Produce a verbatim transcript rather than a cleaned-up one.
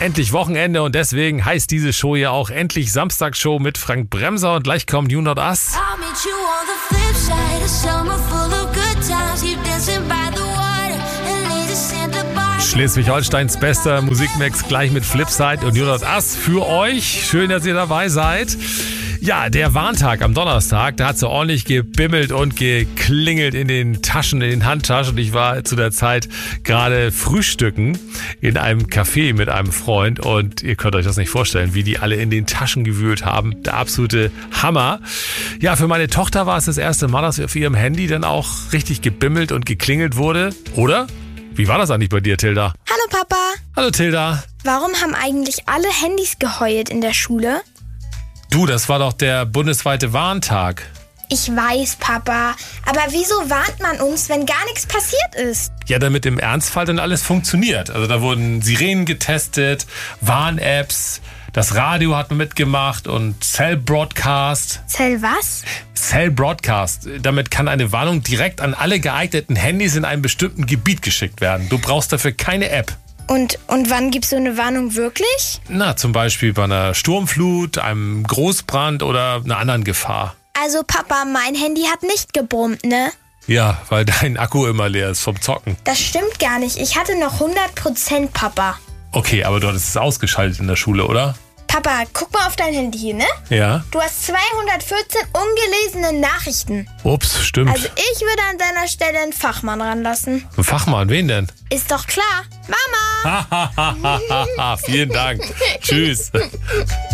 endlich Wochenende und deswegen heißt diese Show ja auch endlich Samstagsshow mit Frank Bremser und gleich kommt You Not Us. Schleswig-Holsteins bester Musikmix gleich mit Flipside und You Not Us für euch. Schön, dass ihr dabei seid. Ja, der Warntag am Donnerstag, da hat so ordentlich gebimmelt und geklingelt in den Taschen, in den Handtaschen. Ich war zu der Zeit gerade frühstücken in einem Café mit einem Freund und ihr könnt euch das nicht vorstellen, wie die alle in den Taschen gewühlt haben. Der absolute Hammer. Ja, für meine Tochter war es das erste Mal, dass auf ihrem Handy dann auch richtig gebimmelt und geklingelt wurde. Oder? Wie war das eigentlich bei dir, Tilda? Hallo Papa. Hallo Tilda. Warum haben eigentlich alle Handys geheult in der Schule? Du, das war doch der bundesweite Warntag. Ich weiß, Papa. Aber wieso warnt man uns, wenn gar nichts passiert ist? Ja, damit im Ernstfall dann alles funktioniert. Also da wurden Sirenen getestet, Warn-Apps, das Radio hat man mitgemacht und Cell Broadcast. Cell was? Cell Broadcast. Damit kann eine Warnung direkt an alle geeigneten Handys in einem bestimmten Gebiet geschickt werden. Du brauchst dafür keine App. Und, und wann gibt's so eine Warnung wirklich? Na, zum Beispiel bei einer Sturmflut, einem Großbrand oder einer anderen Gefahr. Also Papa, mein Handy hat nicht gebrummt, ne? Ja, weil dein Akku immer leer ist vom Zocken. Das stimmt gar nicht. Ich hatte noch hundert Prozent, Papa. Okay, aber du hattest es ausgeschaltet in der Schule, oder? Papa, guck mal auf dein Handy hier, ne? Ja. Du hast zweihundertvierzehn ungelesene Nachrichten. Ups, stimmt. Also ich würde an deiner Stelle einen Fachmann ranlassen. Ein Fachmann, wen denn? Ist doch klar. Mama! Vielen Dank. Tschüss.